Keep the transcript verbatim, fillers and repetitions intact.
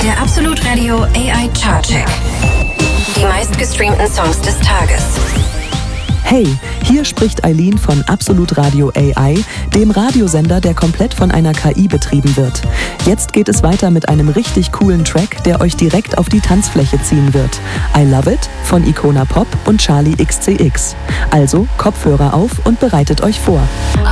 Der Absolut Radio A I Chartcheck. Die meistgestreamten Songs des Tages. Hey, hier spricht Eileen von Absolut Radio A I, dem Radiosender, der komplett von einer K I betrieben wird. Jetzt geht es weiter mit einem richtig coolen Track, der euch direkt auf die Tanzfläche ziehen wird. I Love It von Icona Pop und Charlie X C X. Also Kopfhörer auf und bereitet euch vor.